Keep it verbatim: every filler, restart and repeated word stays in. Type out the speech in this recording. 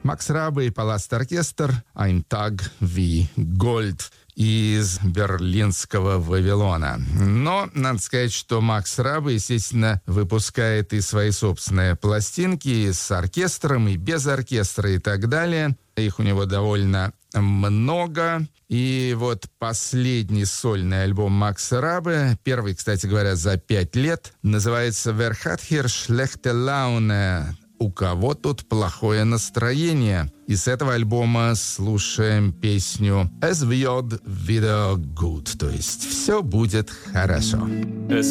Макс Рабе и Паласт Оркестр «Ein Tag wie Gold» из берлинского Вавилона. Но надо сказать, что Макс Рабе, естественно, выпускает и свои собственные пластинки и с оркестром, и без оркестра, и так далее. Их у него довольно много. И вот последний сольный альбом Макса Рабе, первый, кстати говоря, за пять лет, называется «Wer hat hier schlechte Laune?» «У кого тут плохое настроение?» И с этого альбома слушаем песню «Es wird wieder gut», то есть «Все будет хорошо».